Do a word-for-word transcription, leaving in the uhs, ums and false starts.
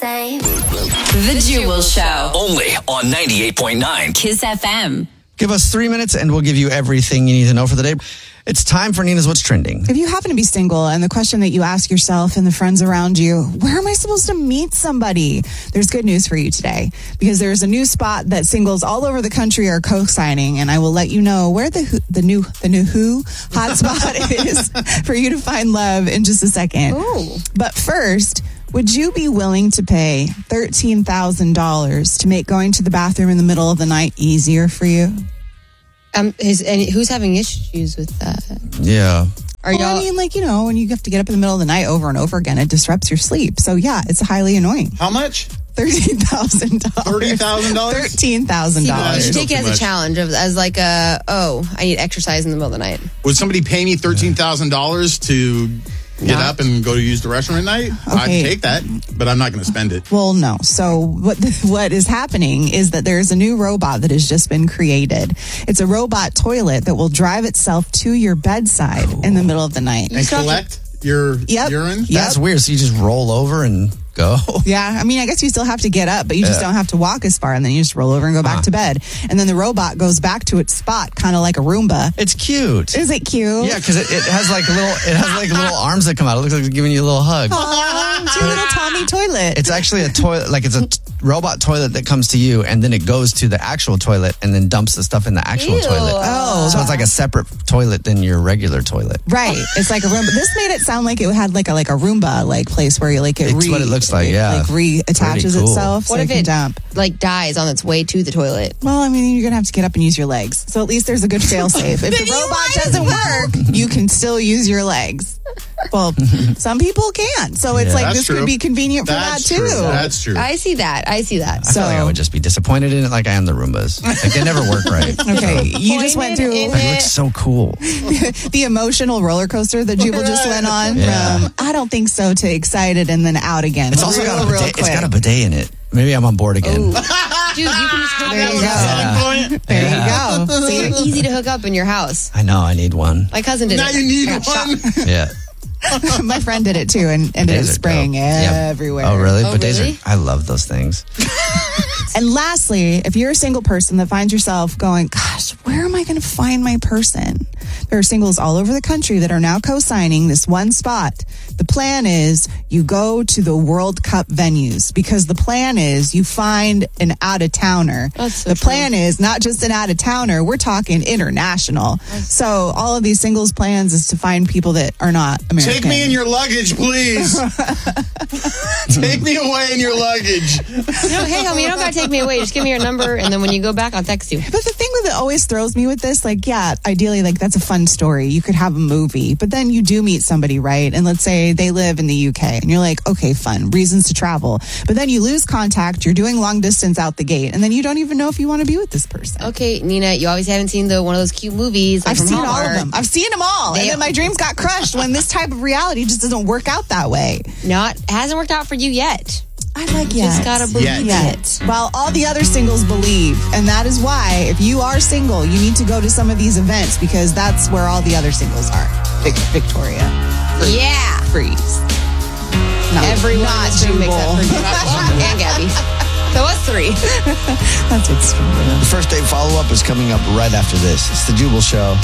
same. The Jubal Show. Only on ninety-eight point nine Kiss F M. Give us three minutes and we'll give you everything you need to know for the day. It's time for Nina's What's Trending. If you happen to be single and the question that you ask yourself and the friends around you, where am I supposed to meet somebody? There's good news for you today because there's a new spot that singles all over the country are co-signing, and I will let you know where the the new the new who hotspot is for you to find love in just a second. Ooh. But first, would you be willing to pay thirteen thousand dollars to make going to the bathroom in the middle of the night easier for you? Um, his, and who's having issues with that? Yeah. Are Well, y'all? I mean, like, you know, when you have to get up in the middle of the night over and over again, it disrupts your sleep. So, yeah, it's highly annoying. How much? thirteen thousand dollars. thirty thousand dollars? thirteen thousand See, you dollars. should Still take it too as a much. challenge, of, as like a, oh, I need exercise in the middle of the night. Would somebody pay me thirteen thousand dollars to get Not- up and go to use the restroom at night? Okay. I'd take that, but I'm not going to spend it. Well, no. So what what is happening is that there's a new robot that has just been created. It's a robot toilet that will drive itself to your bedside in the middle of the night. And collect your Yep. urine? Yep. That's weird. So you just roll over and go. Yeah, I mean, I guess you still have to get up, but you just Yeah. don't have to walk as far, and then you just roll over and go back Huh. to bed. And then the robot goes back to its spot, kind of like a Roomba. It's cute. Is it cute? Yeah, because it, it has like little, it has like little arms that come out. It looks like it's giving you a little hug. Aw, it's your little Tommy toilet. It's actually a toilet, like it's a t- robot toilet that comes to you, and then it goes to the actual toilet, and then dumps the stuff in the actual Ew. toilet. Oh. So it's like a separate toilet than your regular toilet. Right, it's like a Roomba. This made it sound like it had like a like a Roomba like place where you like it. It's what it looks like, yeah. like reattaches Pretty cool. itself. What so if it can it dump? like dies on its way to the toilet? Well, I mean, you're gonna have to get up and use your legs. So at least there's a good fail safe. If the robot doesn't work, you can still use your legs. Well, some people can't. So it's Yeah. like That's this true. could be convenient for That's that too. true. That's true. I see that. I see that. I feel like I would just be disappointed in it like I am the Roombas. Like they never work right. Okay, you just went through Disappointed in It looks so cool. the emotional roller coaster that Jubal just went on Yeah. from I don't think so to excited and then out again. It's also real, got a real bidet, quick. it's got a bidet in it. Maybe I'm on board again. Dude, you can just hook There you up. go. Yeah. There Yeah. you go. They're See? easy to hook up in your house. I know I need one. My cousin did Now it. you need I got one. shot. Yeah. My friend did it too and ended up Bidets are spraying dope. Yeah. everywhere. Oh, really? Oh, Bidets really? are, I love those things. And lastly, if you're a single person that finds yourself going, gosh, where am I going to find my person? There are singles all over the country that are now co-signing this one spot. The plan is you go to the World Cup venues because the plan is you find an out-of-towner. That's so the true. plan is not just an out-of-towner, we're talking international. So all of these singles plans is to find people that are not American. Take me in your luggage, please. Take me away in your luggage. No, hey, homie, you don't gotta take me away. Just give me your number, and then when you go back, I'll text you. But the thing that always throws me with this, like, yeah, ideally, like, that's a fun story. You could have a movie, but then you do meet somebody, right? And let's say they live in the U K, and you're like, okay, fun, reasons to travel. But then you lose contact, you're doing long distance out the gate, and then you don't even know if you want to be with this person. Okay, Nina, you always haven't seen the one of those cute movies. Like I've from seen all Hallmark. of them. I've seen them all. They- and then my dreams got crushed when this type of reality just doesn't work out that way. Not hasn't worked out for you yet. I like yet. Just gotta believe Yet. it. Well, all the other singles believe. And that is why, if you are single, you need to go to some of these events because that's where all the other singles are. Vic- Victoria. Yeah. Freeze. No, Everyone not in this room Jubal. except for and Gabby. So us three. That's extreme. The first date follow-up is coming up right after this. It's the Jubal Show.